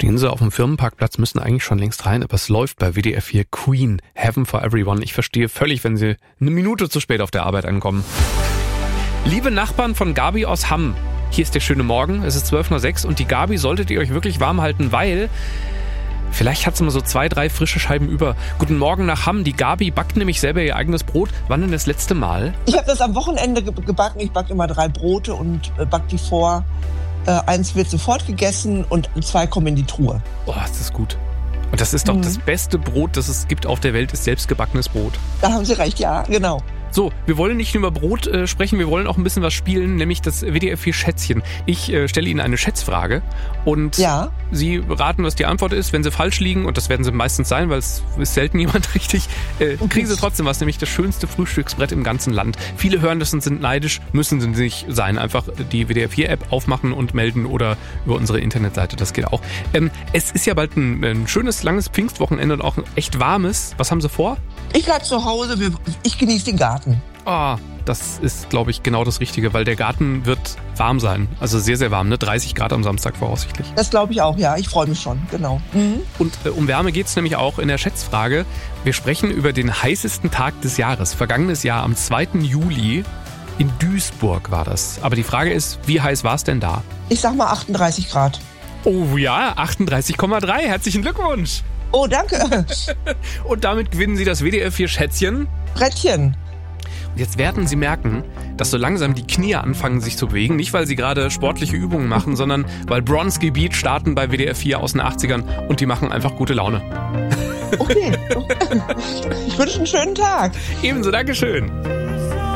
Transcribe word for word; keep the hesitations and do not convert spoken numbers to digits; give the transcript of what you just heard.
Stehen sie auf dem Firmenparkplatz, müssen eigentlich schon längst rein, aber es läuft bei W D R vier. Queen, Heaven for Everyone. Ich verstehe völlig, wenn sie eine Minute zu spät auf der Arbeit ankommen. Liebe Nachbarn von Gabi aus Hamm, hier ist der schöne Morgen, es ist zwölf Uhr sechs und die Gabi solltet ihr euch wirklich warm halten, weil vielleicht hat sie mal so zwei, drei frische Scheiben über. Guten Morgen nach Hamm, die Gabi backt nämlich selber ihr eigenes Brot. Wann denn das letzte Mal? Ich habe das am Wochenende gebacken, ich backe immer drei Brote und back die vor. Äh, eins wird sofort gegessen und zwei kommen in die Truhe. Oh, ist das gut. Und das ist doch mhm. das beste Brot, das es gibt auf der Welt, ist selbstgebackenes Brot. Da haben Sie recht, ja, genau. So, wir wollen nicht nur über Brot äh, sprechen, wir wollen auch ein bisschen was spielen, nämlich das W D R vier Schätzchen. Ich äh, stelle Ihnen eine Schätzfrage und ja. Sie raten, was die Antwort ist. Wenn Sie falsch liegen, und das werden Sie meistens sein, weil es ist selten jemand richtig, äh, kriegen Sie trotzdem was, nämlich das schönste Frühstücksbrett im ganzen Land. Viele hören das und sind neidisch, müssen sie nicht sein. Einfach die W D R vier App aufmachen und melden oder über unsere Internetseite, das geht auch. Ähm, es ist ja bald ein, ein schönes, langes Pfingstwochenende und auch ein echt warmes. Was haben Sie vor? Ich bleibe zu Hause, ich genieße den Garten. Ah, das ist, glaube ich, genau das Richtige, weil der Garten wird warm sein. Also sehr, sehr warm, ne? dreißig Grad am Samstag voraussichtlich. Das glaube ich auch, ja. Ich freue mich schon, genau. Mhm. Und äh, um Wärme geht es nämlich auch in der Schätzfrage. Wir sprechen über den heißesten Tag des Jahres. Vergangenes Jahr am zweiten Juli in Duisburg war das. Aber die Frage ist, wie heiß war es denn da? Ich sag mal achtunddreißig Grad. Oh ja, achtunddreißig Komma drei. Herzlichen Glückwunsch. Oh, danke. Und damit gewinnen Sie das W D R vier Schätzchen. Brettchen. Und jetzt werden Sie merken, dass so langsam die Knie anfangen sich zu bewegen. Nicht, weil Sie gerade sportliche Übungen machen, sondern weil Bronski Beat starten bei W D R vier aus den achtzigern und die machen einfach gute Laune. Okay. Ich wünsche einen schönen Tag. Ebenso, Dankeschön.